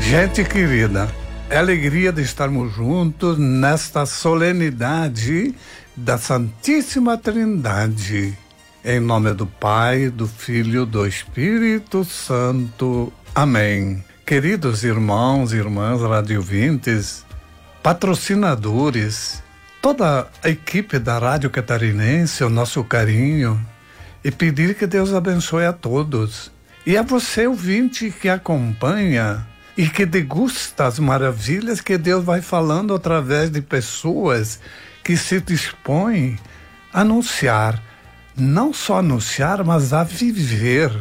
Gente querida, é alegria de estarmos juntos nesta solenidade da Santíssima Trindade. Em nome do Pai, do Filho, do Espírito Santo. Amém. Queridos irmãos e irmãs radiovintes, patrocinadores, toda a equipe da Rádio Catarinense, o nosso carinho e pedir que Deus abençoe a todos. E a você, ouvinte, que acompanha e que degusta as maravilhas que Deus vai falando através de pessoas que se dispõem a anunciar. Não só anunciar, mas a viver.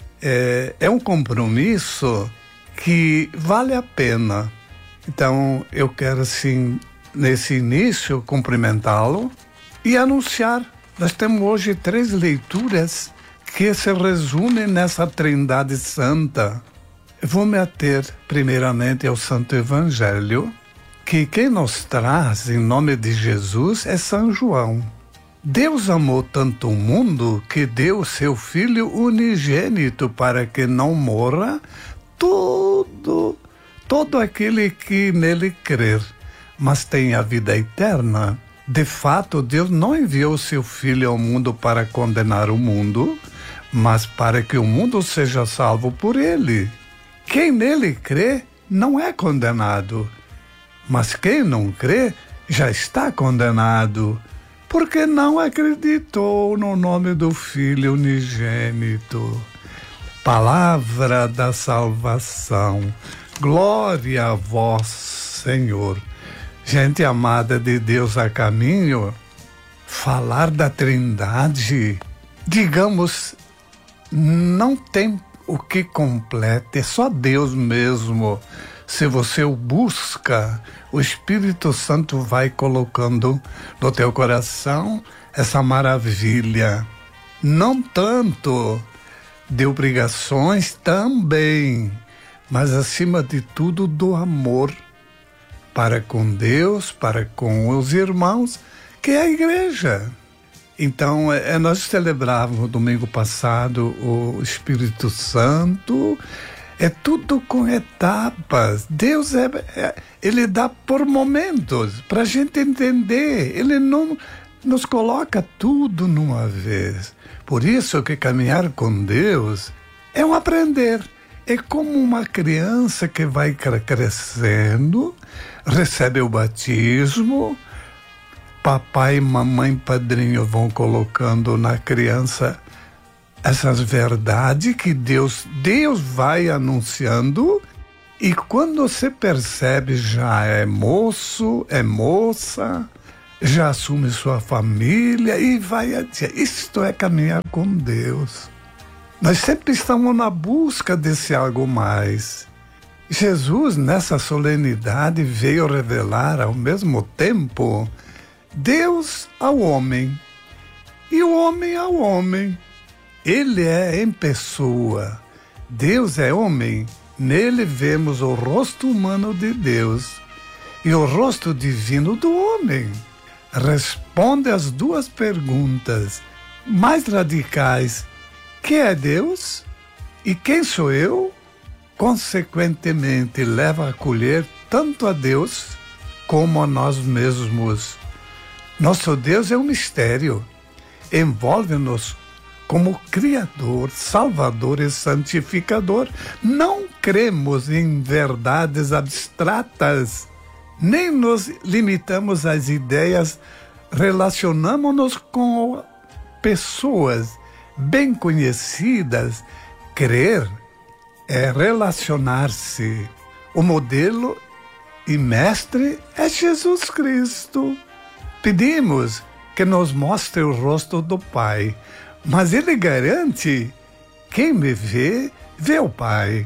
É um compromisso que vale a pena. Então, eu quero, assim, nesse início, cumprimentá-lo e anunciar. Nós temos hoje 3 leituras que se resumem nessa Trindade Santa. Eu vou me ater primeiramente ao Santo Evangelho, que quem nos traz em nome de Jesus é São João. Deus amou tanto o mundo que deu seu Filho unigênito para que não morra todo aquele que nele crer, mas tenha a vida eterna. De fato, Deus não enviou seu Filho ao mundo para condenar o mundo, mas para que o mundo seja salvo por ele. Quem nele crê não é condenado, mas quem não crê já está condenado, porque não acreditou no nome do Filho unigênito. Palavra da salvação. Glória a vós, Senhor. Gente amada de Deus a caminho, falar da Trindade, digamos, não tem o que completa, é só Deus mesmo. Se você o busca, o Espírito Santo vai colocando no teu coração essa maravilha. Não tanto de obrigações também, mas acima de tudo do amor para com Deus, para com os irmãos, que é a igreja. Então, nós celebrávamos domingo passado o Espírito Santo. É tudo com etapas. Deus ele dá por momentos para a gente entender. Ele não nos coloca tudo numa vez. Por isso que caminhar com Deus é um aprender. É como uma criança que vai crescendo, recebe o batismo, papai, mamãe, padrinho vão colocando na criança essas verdades que Deus vai anunciando, e quando você percebe, já é moço, é moça, já assume sua família e vai adiante. Isto é caminhar com Deus. Nós sempre estamos na busca desse algo mais. Jesus, nessa solenidade, veio revelar ao mesmo tempo Deus ao homem e o homem ao homem. Ele é em pessoa. Deus é homem. Nele vemos o rosto humano de Deus e o rosto divino do homem. Responde às 2 perguntas mais radicais: que é Deus e quem sou eu? Consequentemente, leva a acolher tanto a Deus como a nós mesmos. Nosso Deus é um mistério. Envolve-nos como Criador, Salvador e Santificador. Não cremos em verdades abstratas, nem nos limitamos às ideias. Relacionamos-nos com pessoas bem conhecidas. Crer é relacionar-se. O modelo e mestre é Jesus Cristo. Pedimos que nos mostre o rosto do Pai, mas Ele garante: quem me vê, vê o Pai.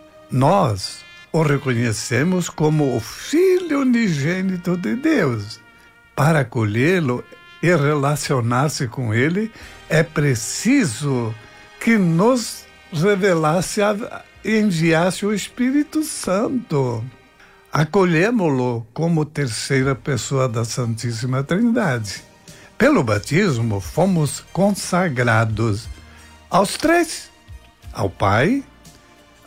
Nós o reconhecemos como o Filho unigênito de Deus. Para acolhê-lo e relacionar-se com Ele, é preciso que nos revelasse e enviasse o Espírito Santo. Acolhemos-lo como terceira pessoa da Santíssima Trindade. Pelo batismo, fomos consagrados aos 3, ao Pai,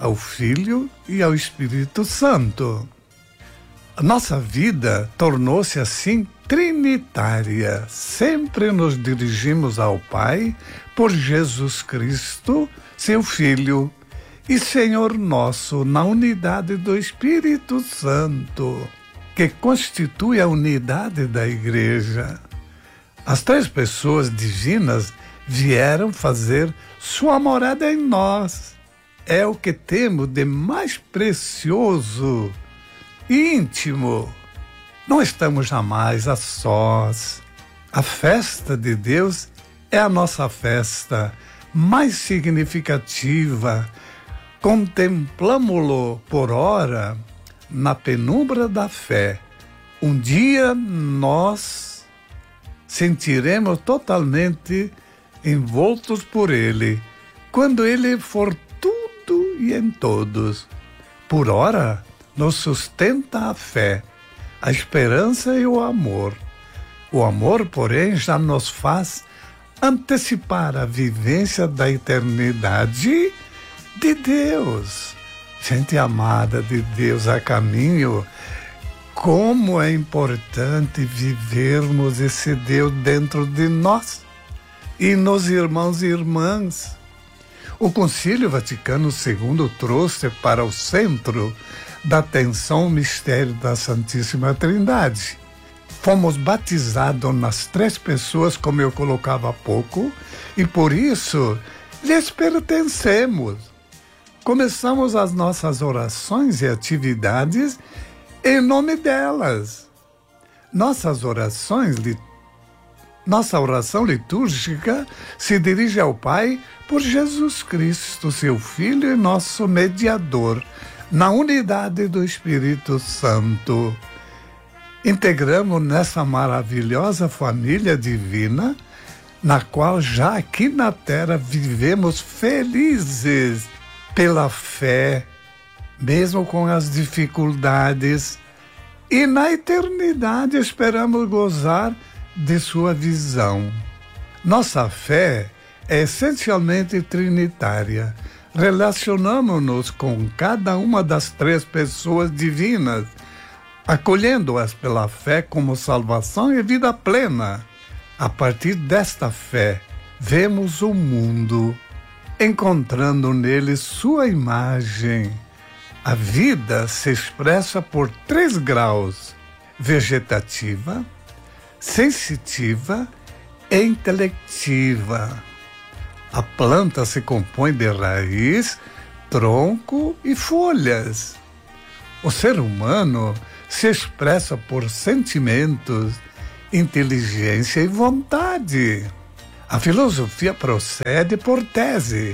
ao Filho e ao Espírito Santo. A nossa vida tornou-se assim trinitária. Sempre nos dirigimos ao Pai por Jesus Cristo, seu Filho, e Senhor nosso, na unidade do Espírito Santo, que constitui a unidade da Igreja. As três pessoas divinas vieram fazer sua morada em nós. É o que temos de mais precioso e íntimo. Não estamos jamais a sós. A festa de Deus é a nossa festa mais significativa. Contemplamo-lo por ora na penumbra da fé. Um dia nós sentiremos totalmente envoltos por ele, quando ele for tudo e em todos. Por ora, nos sustenta a fé, a esperança e o amor. O amor, porém, já nos faz antecipar a vivência da eternidade de Deus. Gente amada de Deus a caminho, como é importante vivermos esse Deus dentro de nós e nos irmãos e irmãs. O Concílio Vaticano II trouxe para o centro da atenção o mistério da Santíssima Trindade. Fomos batizados nas três pessoas, como eu colocava há pouco, e por isso lhes pertencemos. Começamos as nossas orações e atividades em nome delas. Nossa oração litúrgica se dirige ao Pai por Jesus Cristo, seu Filho e nosso mediador, na unidade do Espírito Santo. Integramos nessa maravilhosa família divina, na qual já aqui na terra vivemos felizes pela fé, mesmo com as dificuldades, e na eternidade esperamos gozar de sua visão. Nossa fé é essencialmente trinitária. Relacionamos-nos com cada uma das três pessoas divinas, acolhendo-as pela fé como salvação e vida plena. A partir desta fé, vemos o mundo, encontrando nele sua imagem. A vida se expressa por 3 graus: vegetativa, sensitiva e intelectiva. A planta se compõe de raiz, tronco e folhas. O ser humano se expressa por sentimentos, inteligência e vontade. A filosofia procede por tese,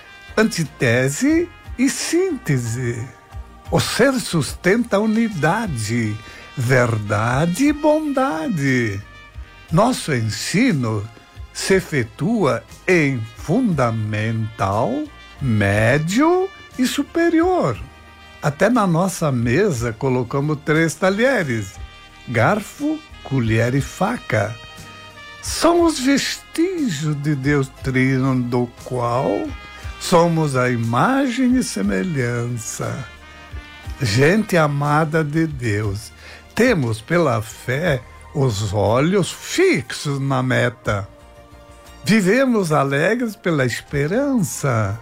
antitese e síntese. O ser sustenta a unidade, verdade e bondade. Nosso ensino se efetua em fundamental, médio e superior. Até na nossa mesa colocamos 3 talheres: garfo, colher e faca. São os vestígios de Deus Trino, do qual somos a imagem e semelhança. Gente amada de Deus, temos pela fé os olhos fixos na meta. Vivemos alegres pela esperança,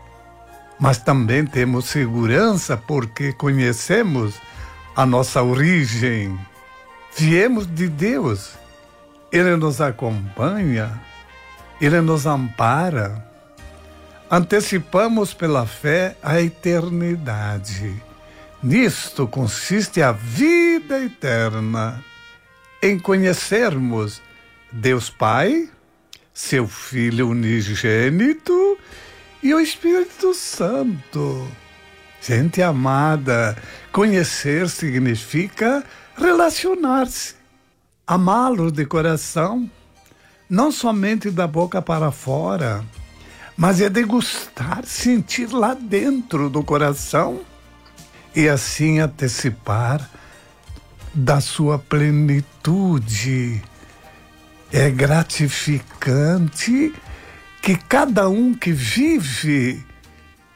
mas também temos segurança porque conhecemos a nossa origem. Viemos de Deus, Ele nos acompanha, Ele nos ampara. Antecipamos pela fé a eternidade. Nisto consiste a vida eterna, em conhecermos Deus Pai, seu Filho unigênito e o Espírito Santo. Gente amada, conhecer significa relacionar-se, amá-lo de coração, não somente da boca para fora, mas é degustar, sentir lá dentro do coração e assim antecipar da sua plenitude. É gratificante que cada um que vive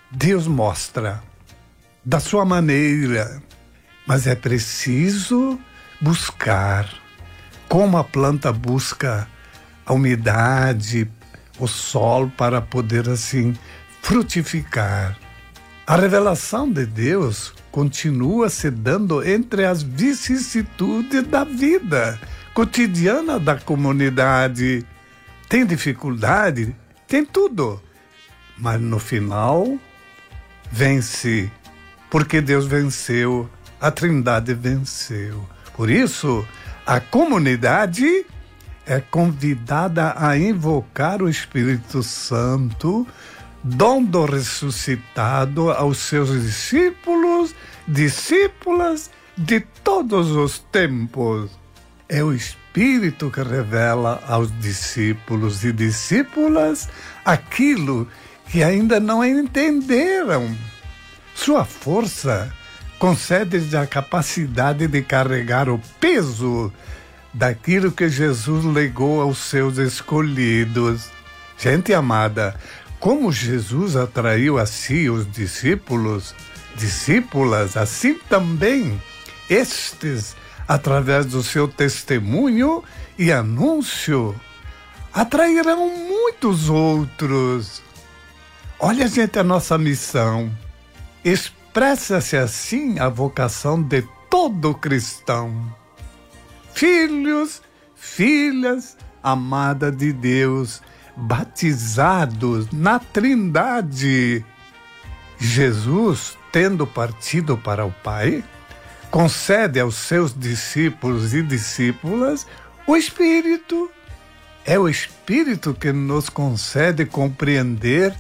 Deus mostra da sua maneira, mas é preciso buscar, como a planta busca a umidade, o sol, para poder assim frutificar. A revelação de Deus continua se dando entre as vicissitudes da vida cotidiana da comunidade. Tem dificuldade, tem tudo, mas no final vence, porque Deus venceu, a Trindade venceu. Por isso, a comunidade é convidada a invocar o Espírito Santo, dom do ressuscitado, aos seus discípulos, discípulas de todos os tempos. É o Espírito que revela aos discípulos e discípulas aquilo que ainda não entenderam. Sua força concede-lhes a capacidade de carregar o peso daquilo que Jesus legou aos seus escolhidos. Gente amada, como Jesus atraiu a si os discípulos, discípulas, assim também estes, através do seu testemunho e anúncio, atrairão muitos outros. Olha, gente, a nossa missão. Expressa-se assim a vocação de todo cristão. Filhos, filhas, amada de Deus, batizados na Trindade. Jesus, tendo partido para o Pai, concede aos seus discípulos e discípulas o Espírito. É o Espírito que nos concede compreender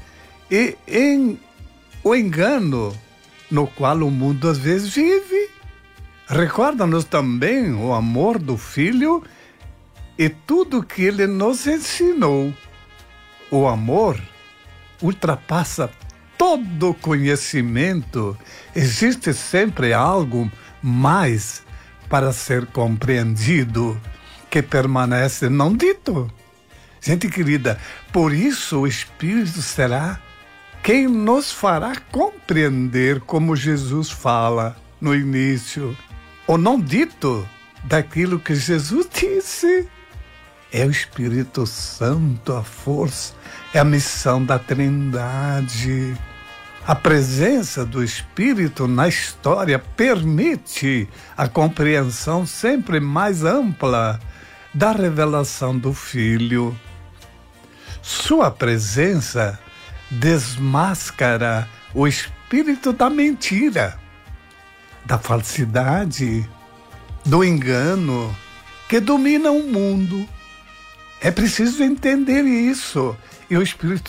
o engano no qual o mundo às vezes vive. Recorda-nos também o amor do Filho e tudo que ele nos ensinou. O amor ultrapassa todo conhecimento. Existe sempre algo mais para ser compreendido, que permanece não dito. Gente querida, por isso o Espírito será quem nos fará compreender, como Jesus fala no início, o não dito daquilo que Jesus disse. É o Espírito Santo, a força, é a missão da Trindade. A presença do Espírito na história permite a compreensão sempre mais ampla da revelação do Filho. Sua presença desmáscara o espírito da mentira, da falsidade, do engano que domina o mundo. É preciso entender isso. E o Espírito